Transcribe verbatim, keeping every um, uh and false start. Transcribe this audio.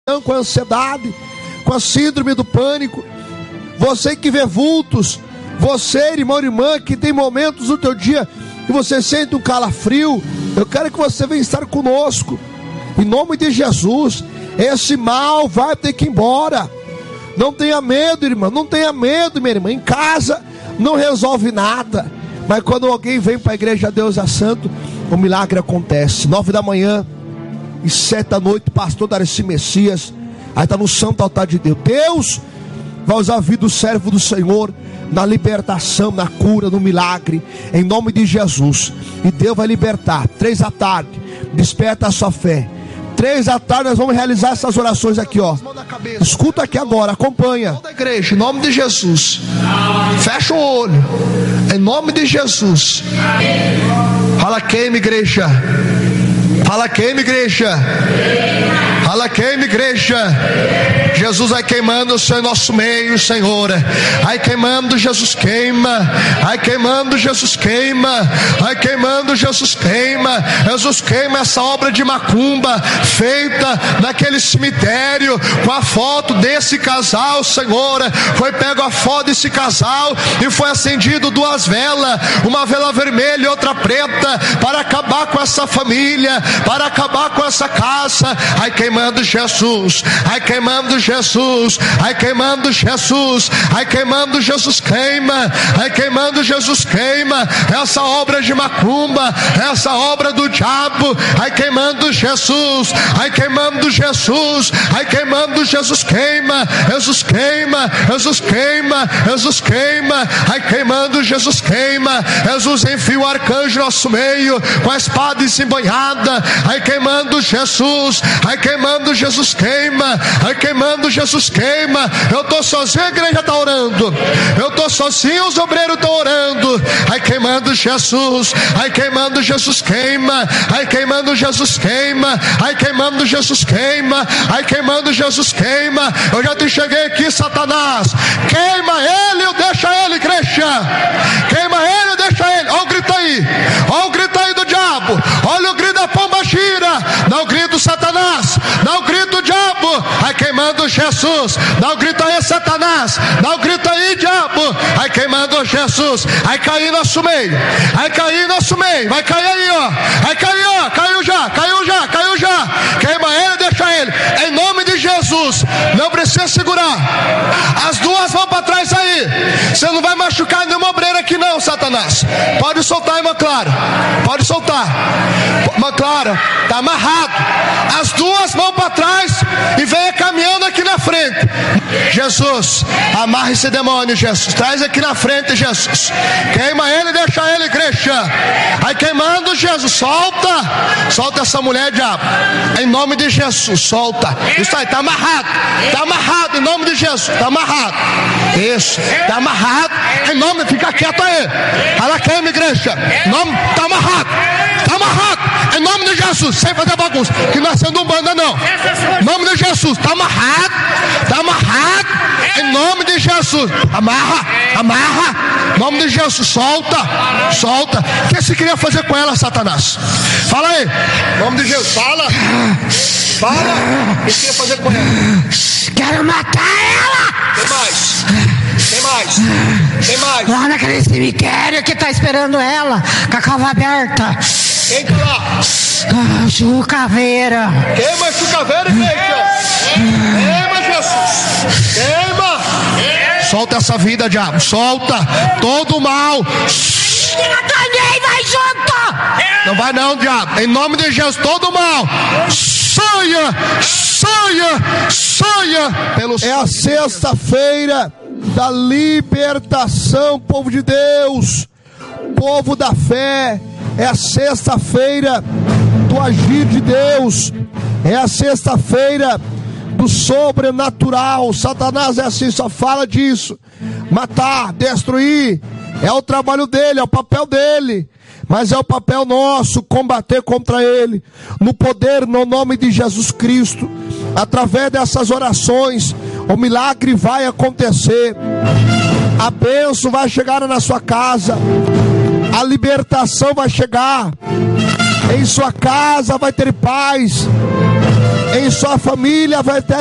com a ansiedade, com a síndrome do pânico, você que vê vultos, você, irmão e irmã, que tem momentos no teu dia que você sente um calafrio, eu quero que você venha estar conosco, em nome de Jesus. Esse mal vai ter que ir embora. Não tenha medo, irmã, não tenha medo, minha irmã. Em casa não resolve nada, mas quando alguém vem para a igreja Deus é Santo, o milagre acontece. Nove da manhã e sete da noite, pastor Darcy Messias, aí está no santo altar de Deus. Deus vai usar a vida do servo do Senhor na libertação, na cura, no milagre, em nome de Jesus. E Deus vai libertar. Três da tarde, desperta a sua fé. Três da tarde nós vamos realizar essas orações aqui, ó. Escuta aqui agora, acompanha. Da igreja, em nome de Jesus. Fecha o olho, em nome de Jesus. Fala queima, igreja. Fala queima, igreja. Fala queima, igreja. Jesus vai queimando o Senhor em nosso meio, Senhor. Vai queimando, Jesus queima. Vai queimando, Jesus queima. Vai queimando, Jesus queima. Jesus queima essa obra de macumba feita naquele cemitério com a foto desse casal, Senhor. Foi pego a foto desse casal e foi acendido duas velas, uma vela vermelha e outra preta, para acabar com essa família, para acabar com essa casa. Vai queimando Jesus. Vai queimando Jesus. Vai queimando Jesus. Vai queimando Jesus queima. Vai queimando Jesus queima essa obra de macumba, essa obra do diabo. Vai queimando Jesus. Vai queimando Jesus. Vai queimando Jesus queima. Jesus queima. Jesus queima. Jesus queima. Vai queimando Jesus queima. Jesus enfia o arcanjo no nosso meio com a espada desembanhada. Vai queimando Jesus. Vai queimando Jesus queima. Vai queimando Jesus queima. Eu estou sozinho, a igreja está orando. Eu estou sozinho, os obreiros estão orando. Vai queimando Jesus. Vai queimando Jesus queima. Vai queimando Jesus queima. Vai queimando Jesus queima. Vai queimando Jesus queima. Eu já te cheguei aqui, Satanás. Queima ele ou deixa ele, igreja. Queima ele ou deixa ele. Olha o grito aí. Olha o grito aí do diabo. Olha o grito da pomba gira. Dá o grito, Satanás. Dá o grito, diabo. Vai queimando Jesus. Dá o grito aí, Satanás. Dá o grito aí, diabo. Vai queimando Jesus. Vai cair nosso meio. Vai cair nosso meio. Vai cair aí, ó. Vai cair, ó. Caiu já. Caiu já. Caiu já. Queima ele, deixa ele. Em nome de Jesus. Não precisa segurar. As duas vão para trás aí. Você não vai machucar nenhuma obreira aqui não, Satanás. Pode soltar, irmã Clara. Pode soltar. Irmã Clara, tá amarrado. As duas mãos para trás e venha caminhando aqui na frente. Jesus, amarra esse demônio, Jesus. Traz aqui na frente, Jesus. Queima ele, deixa ele, igreja. Vai queimando, Jesus. Solta. Solta essa mulher, diabo. Em nome de Jesus, solta. Isso aí, tá amarrado. Tá amarrado, em nome de Jesus. Tá amarrado. Isso, tá amarrado. Em nome, fica quieto aí. Ela queima, igreja. Em nome, tá amarrado. Tá amarrado. Em nome de Jesus, sem fazer bagunça. Que nós sendo um banda, não. Em nome de Jesus, tá amarrado. Tá amarrado. Em nome de Jesus. Amarra, amarra. Em nome de Jesus, solta. Solta. O que você queria fazer com ela, Satanás? Fala aí. Em nome de Jesus, fala. Fala. O que você queria fazer com ela? Quero matar ela. Tem mais. Tem mais. Tem mais. Lá naquele cemitério que tá esperando ela, com a cova aberta. Quem tá lá? Ah, Chucaveira. Queima a chucaveira, igreja. Queima, Jesus. Queima. Solta essa vida, diabo. Solta todo mal. Também vai junto. Não vai não, diabo. Em nome de Jesus, todo mal. Saia, saia, saia. Pelo é a sexta-feira da libertação, povo de Deus, povo da fé. É a sexta-feira do agir de Deus. É a sexta-feira do sobrenatural. Satanás é assim, só fala disso. Matar, destruir. É o trabalho dele, é o papel dele. Mas é o papel nosso combater contra ele. No poder, no nome de Jesus Cristo. Através dessas orações, o milagre vai acontecer. A bênção vai chegar na sua casa. A libertação vai chegar. Em sua casa vai ter paz. Em sua família vai ter